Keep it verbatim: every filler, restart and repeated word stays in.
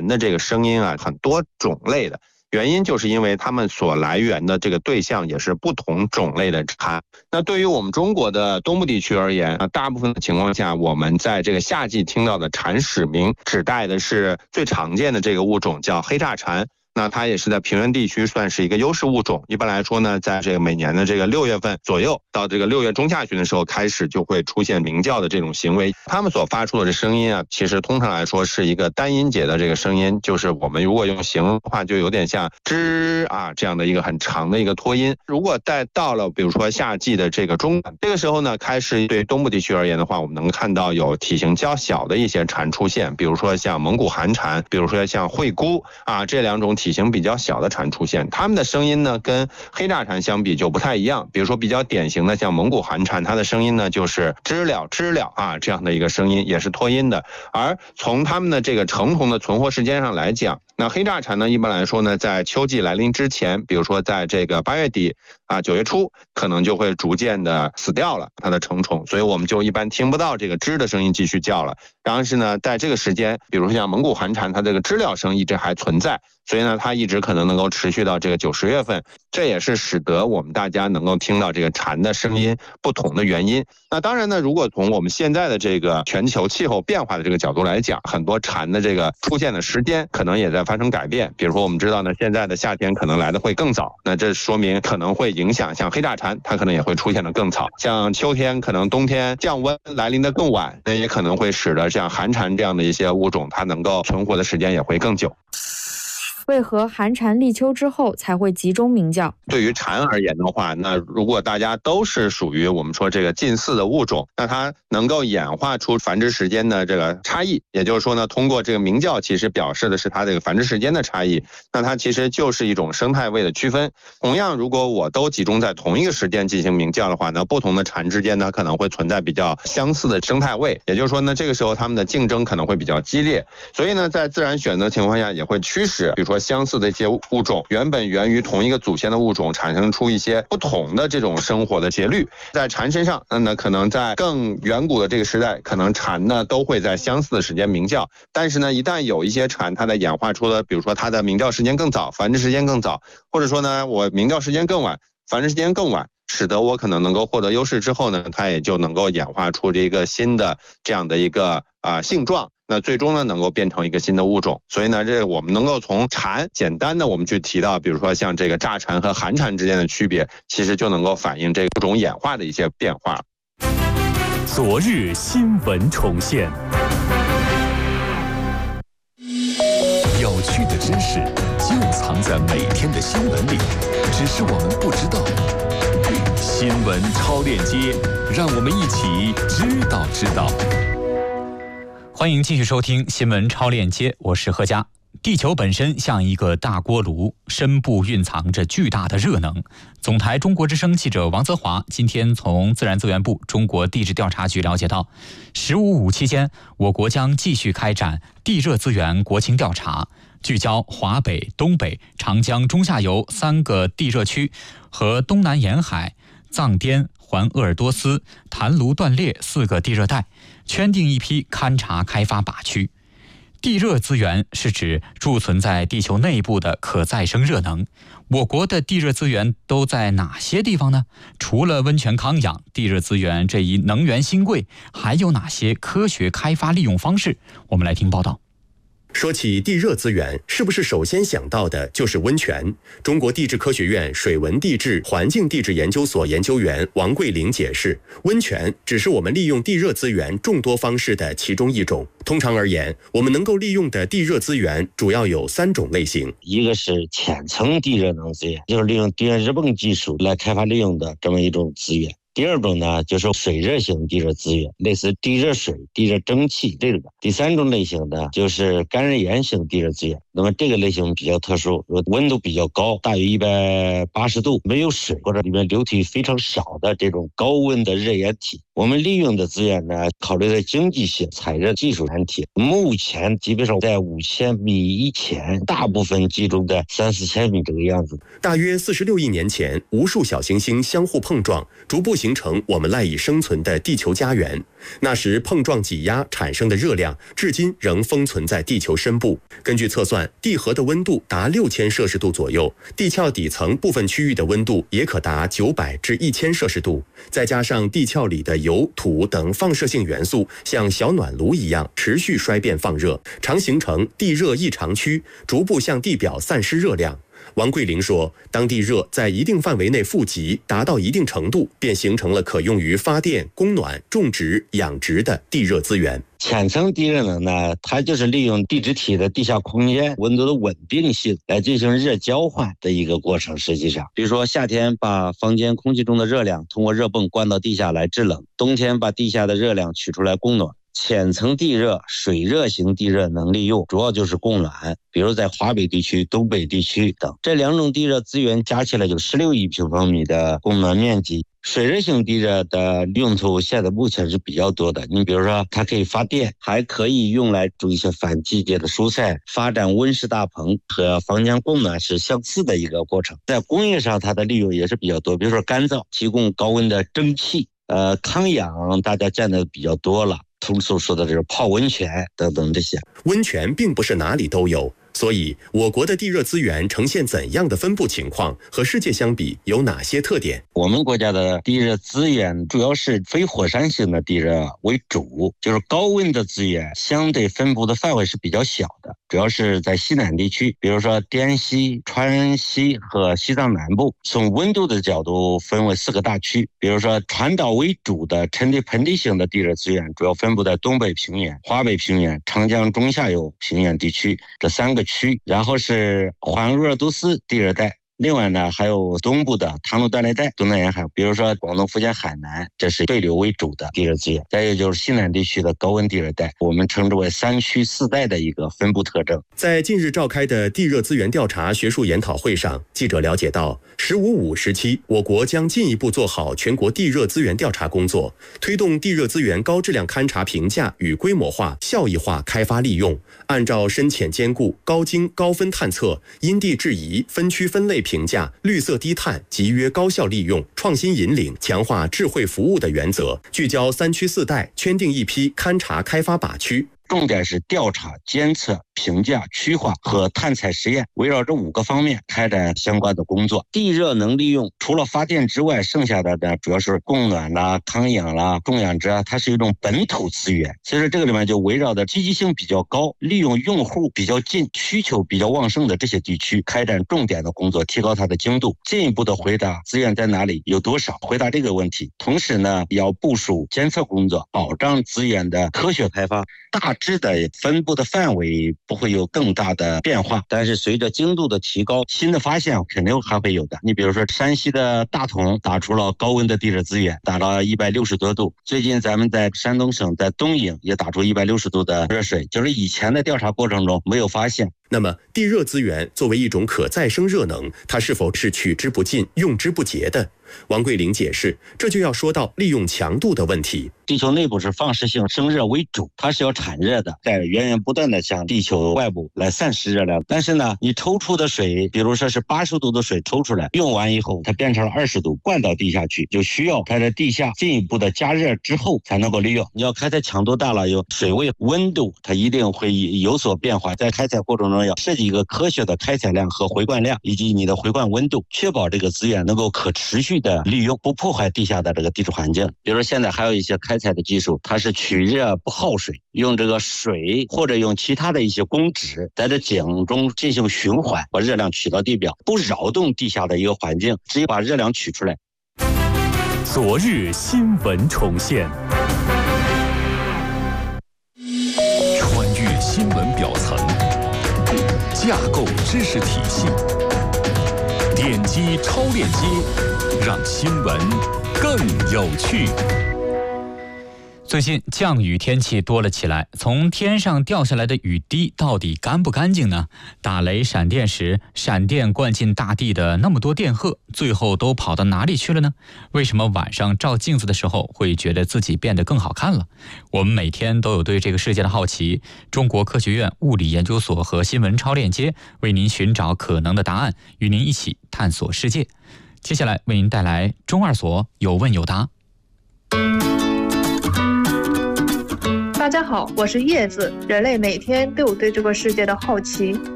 蝉的这个声音啊很多种类的。原因就是因为它们所来源的这个对象也是不同种类的蝉。那对于我们中国的东部地区而言，大部分的情况下，我们在这个夏季听到的蝉始鸣，指代的是最常见的这个物种，叫黑炸蝉。那它也是在平原地区算是一个优势物种。一般来说呢，在这个每年的这个六月份左右到这个六月中下旬的时候开始就会出现鸣叫的这种行为。它们所发出的这声音啊，其实通常来说是一个单音节的这个声音，就是我们如果用形容的话，就有点像吱啊这样的一个很长的一个拖音。如果再到了比如说夏季的这个中晚，这个时候呢，开始对东部地区而言的话，我们能看到有体型较小的一些蝉出现，比如说像蒙古寒蝉，比如说像惠姑啊这两种体体型比较小的蝉出现，它们的声音呢跟黑炸蝉相比就不太一样。比如说比较典型的像蒙古寒蝉，它的声音呢就是知了知了啊这样的一个声音，也是拖音的。而从它们的这个成虫的存活时间上来讲，那黑炸蝉呢一般来说呢，在秋季来临之前，比如说在这个八月底啊九月初，可能就会逐渐的死掉了它的成虫，所以我们就一般听不到这个知的声音继续叫了。但是呢，在这个时间，比如说像蒙古寒蝉，它这个知了声一直还存在，所以呢，它一直可能能够持续到这个九十月份，这也是使得我们大家能够听到这个蝉的声音不同的原因。那当然呢，如果从我们现在的这个全球气候变化的这个角度来讲，很多蝉的这个出现的时间可能也在发生改变。比如说我们知道呢，现在的夏天可能来的会更早，那这说明可能会影响像黑炸蝉，它可能也会出现的更早。像秋天可能冬天降温来临的更晚，那也可能会使得像寒蝉这样的一些物种，它能够存活的时间也会更久。 为何寒蝉立秋之后才会集中鸣叫？ 对于蝉而言的话，那如果大家都是属于我们说这个近似的物种，那它能够演化出繁殖时间的这个差异，也就是说呢，通过这个鸣叫其实表示的是它这个繁殖时间的差异，那它其实就是一种生态位的区分。同样，如果我都集中在同一个时间进行鸣叫的话，那不同的蝉之间呢可能会存在比较相似的生态位，也就是说呢，这个时候它们的竞争可能会比较激烈。所以呢，在自然选择情况下也会驱使，比如说相似的一些物种，原本源于同一个祖先的物种产生出一些不同的这种生活的节律。在蝉身上，那可能在更远古的这个时代，可能蝉呢都会在相似的时间鸣叫，但是呢，一旦有一些蝉它的演化出了，比如说它的鸣叫时间更早，繁殖时间更早，或者说呢我鸣叫时间更晚，繁殖时间更晚，使得我可能能够获得优势之后呢，它也就能够演化出这个新的这样的一个啊、呃、性状。那最终呢，能够变成一个新的物种。所以呢，这我们能够从蝉简单的我们去提到，比如说像这个炸蝉和寒蝉之间的区别，其实就能够反映这个物种演化的一些变化。 昨日新闻重现，有趣的知识就藏在每天的新闻里，只是我们不知道。新闻超链接，让我们一起知道知道。 欢迎继续收听新闻超链接，我是何佳。地球本身像一个大锅炉，深部蕴藏着巨大的热能。总台中国之声记者王泽华今天从自然资源部中国地质调查局了解到，十五五期间，我国将继续开展地热资源国情调查，聚焦华北、东北、长江中下游三个地热区和东南沿海、藏滇、环鄂尔多斯、坛卢断裂四个地热带，圈定一批勘察开发靶区。地热资源是指贮存在地球内部的可再生热能。我国的地热资源都在哪些地方呢？除了温泉康养，地热资源这一能源新贵还有哪些科学开发利用方式？我们来听报道。 说起地热资源，是不是首先想到的就是温泉？中国地质科学院水文地质环境地质研究所研究员王桂玲解释，温泉只是我们利用地热资源众多方式的其中一种。通常而言，我们能够利用的地热资源主要有三种类型。 一个是浅层地热能资源，就是利用地热热泵技术来开发利用的这么一种资源。第二种呢，就是水热型地热资源，类似地热水、地热蒸汽这个。第三种类型呢，就是干热岩型地热资源， 那么这个类型比较特殊，温度比较高，大约一百八十度，没有水或者里面流体非常少的这种高温的热液体。我们利用的资源呢，考虑的经济性、采热技术问题。目前基本上在五千米以前，大部分集中在三四千米这个样子。 大约四十六亿年前，无数小行星相互碰撞，逐步形成我们赖以生存的地球家园。那时碰撞挤压产生的热量，至今仍封存在地球深部。根据测算，地核的温度达六千摄氏度左右，地壳底层部分区域的温度也可达九百至一千摄氏度。再加上地壳里的油、土等放射性元素像小暖炉一样持续衰变放热，常形成地热异常区，逐步向地表散失热量。王桂玲说，当地热在一定范围内富集，达到一定程度，便形成了可用于发电、供暖、种植、养殖的地热资源。 浅层地热能呢，它就是利用地质体的地下空间温度的稳定性来进行热交换的一个过程。实际上，比如说夏天把房间空气中的热量通过热泵灌到地下来制冷，冬天把地下的热量取出来供暖。浅层地热、水热型地热能利用主要就是供暖，比如在华北地区、东北地区等，这两种地热资源加起来就十六亿平方米的供暖面积。水热型地热的用途现在目前是比较多的，你比如说它可以发电，还可以用来种一些反季节的蔬菜，发展温室大棚，和房间供暖是相似的一个过程。在工业上它的利用也是比较多，比如说干燥，提供高温的蒸汽，呃，康养大家见的比较多了，通俗说的这是泡温泉等等这些。 温泉并不是哪里都有，所以我国的地热资源呈现怎样的分布情况，和世界相比有哪些特点？ 我们国家的地热资源主要是非火山型的地热为主，就是高温的资源相对分布的范围是比较小的，主要是在西南地区，比如说滇西、川西和西藏南部。从温度的角度分为四个大区，比如说传导为主的沉地盆地型的地热资源主要分布在东北平原、华北平原、长江中下游平原地区这三个区，然后是环鄂尔多斯地热带。另外呢，还有东部的唐努断裂带、东南沿海，比如说广东、福建、海南，这是对流为主的地热资源。再有就是西南地区的高温地热带，我们称之为三区四带的一个分布特征。 在近日召开的地热资源调查学术研讨会上，记者了解到，十五五时期，我国将进一步做好全国地热资源调查工作，推动地热资源高质量勘查评价与规模化、效益化开发利用，按照深浅兼顾、高精高分探测、因地制宜、分区分类评价、绿色低碳、集约高效利用、创新引领、强化智慧服务的原则，聚焦三区四带，圈定一批勘查开发靶区。 重点是调查、监测、评价、区划和探采实验，围绕这五个方面开展相关的工作。地热能利用除了发电之外，剩下的呢主要是供暖啦、康养啦、种养殖啊，它是一种本土资源。其实这个里面就围绕着积极性比较高、利用用户比较近、需求比较旺盛的这些地区，开展重点的工作，提高它的精度，进一步的回答资源在哪里、有多少，回答这个问题。同时呢，要部署监测工作，保障资源的科学开发。大致的分布的范围不会有更大的变化，但是随着精度的提高，新的发现肯定还会有的。你比如说山西的大同打出了高温的地热资源，打到一百六十多度。最近咱们在山东省在东营也打出一百六十度的热水，就是以前的调查过程中没有发现。 那么地热资源作为一种可再生热能，它是否是取之不尽、用之不竭的？王桂玲解释，这就要说到利用强度的问题。 地球内部是放射性生热为主，它是要产热的，在源源不断的向地球外部来散失热量。但是呢，你抽出的水，比如说是八十度的水抽出来，用完以后它变成了二十度，灌到地下去，就需要它在地下进一步的加热之后才能够利用。你要开采强度大了，有水位、温度，它一定会有所变化。在开采过程中要设计一个科学的开采量和回灌量，以及你的回灌温度，确保这个资源能够可持续的利用，不破坏地下的这个地质环境。比如说现在还有一些开采的技术，它是取热不耗水，用这个水或者用其他的一些公脂在这井中进行循环，把热量取到地表，不扰动地下的一个环境，直接把热量取出来。 昨日新闻重现，穿越新闻表层，架构知识体系，点击超链接，让新闻更有趣。 最近降雨天气多了起来，从天上掉下来的雨滴到底干不干净呢？打雷闪电时，闪电灌进大地的那么多电荷，最后都跑到哪里去了呢？为什么晚上照镜子的时候会觉得自己变得更好看了？我们每天都有对这个世界的好奇，中国科学院物理研究所和新闻超链接为您寻找可能的答案，与您一起探索世界。接下来为您带来中二所有问有答。 大家好，我是叶子。人类每天都有对这个世界的好奇，